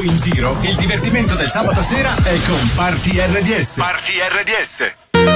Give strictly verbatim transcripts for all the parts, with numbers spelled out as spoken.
o in giro, il divertimento del sabato sera è con Party R D S. Party R D S.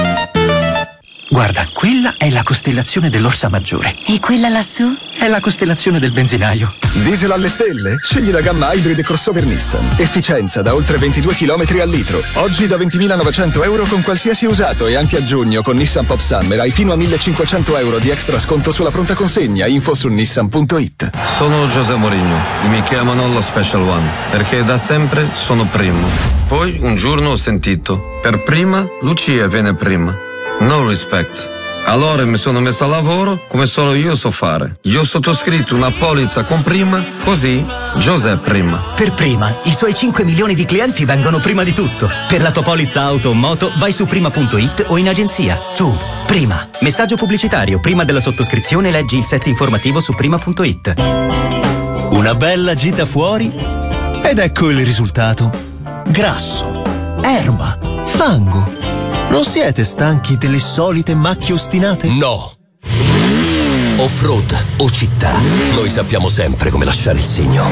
Guarda, quella è la costellazione dell'Orsa Maggiore. E quella lassù? È la costellazione del benzinaio. Diesel alle stelle? Scegli la gamma Hybrid crossover Nissan. Efficienza da oltre ventidue chilometri al litro. Oggi da ventimilanovecento euro con qualsiasi usato, e anche a giugno con Nissan Pop Summer hai fino a millecinquecento euro di extra sconto sulla pronta consegna. Info su nissan punto it. Sono José Mourinho e mi chiamano lo Special One perché da sempre sono primo. Poi un giorno ho sentito: per prima Lucia viene prima. No respect. Allora mi sono messo a lavoro come solo io so fare. Io ho sottoscritto una polizza con Prima, così José Prima. Per Prima, i suoi cinque milioni di clienti vengono prima di tutto. Per la tua polizza auto o moto vai su prima punto it o in agenzia. Tu, Prima. Messaggio pubblicitario. Prima della sottoscrizione leggi il set informativo su prima punto it. Una bella gita fuori ed ecco il risultato. Grasso, erba, fango. Non siete stanchi delle solite macchie ostinate? No. Off-road o città, noi sappiamo sempre come lasciare il segno.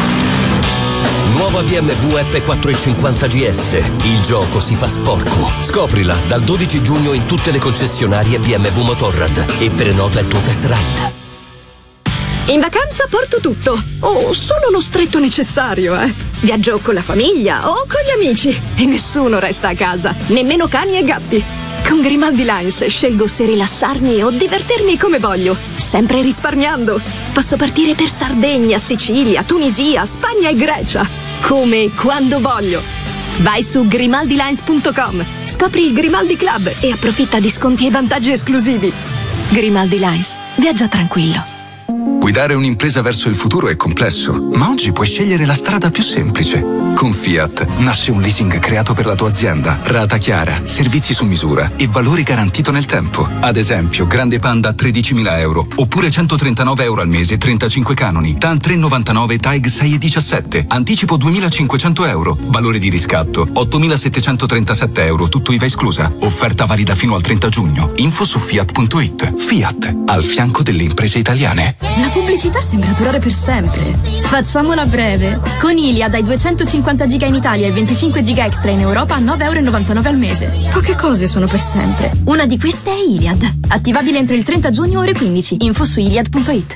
Nuova B M W F quattrocentocinquanta G S. Il gioco si fa sporco. Scoprila dal dodici giugno in tutte le concessionarie B M W Motorrad e prenota il tuo test ride. In vacanza porto tutto, o solo lo stretto necessario, eh. Viaggio con la famiglia o con gli amici e nessuno resta a casa, nemmeno cani e gatti. Con Grimaldi Lines scelgo se rilassarmi o divertirmi come voglio, sempre risparmiando. Posso partire per Sardegna, Sicilia, Tunisia, Spagna e Grecia, come e quando voglio. Vai su grimaldi lines punto com, scopri il Grimaldi Club e approfitta di sconti e vantaggi esclusivi. Grimaldi Lines, viaggia tranquillo. Guidare un'impresa verso il futuro è complesso, ma oggi puoi scegliere la strada più semplice. Con Fiat nasce un leasing creato per la tua azienda, rata chiara, servizi su misura e valore garantito nel tempo. Ad esempio, Grande Panda a tredicimila euro, oppure centotrentanove euro al mese, trentacinque canoni. TAN tre virgola novantanove, TAG sei virgola diciassette, anticipo duemilacinquecento euro, valore di riscatto ottomilasettecentotrentasette euro, tutto I V A esclusa. Offerta valida fino al trenta giugno. Info su fiat punto it. Fiat, al fianco delle imprese italiane. La pubblicità sembra durare per sempre. Facciamola breve. Con Iliad dai duecentocinquanta giga in Italia e venticinque giga extra in Europa a nove virgola novantanove euro al mese. Poche cose sono per sempre. Una di queste è Iliad. Attivabile entro il trenta giugno ore quindici. Info su iliad punto it.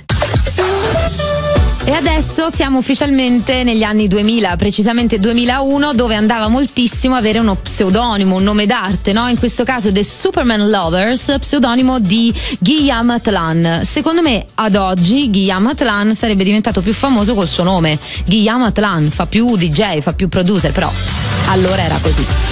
E adesso siamo ufficialmente negli anni duemila, precisamente duemilauno, dove andava moltissimo avere uno pseudonimo, un nome d'arte, no? In questo caso The Superman Lovers, pseudonimo di Guillaume Atlan. Secondo me ad oggi Guillaume Atlan sarebbe diventato più famoso col suo nome. Guillaume Atlan fa più D J, fa più producer, però allora era così.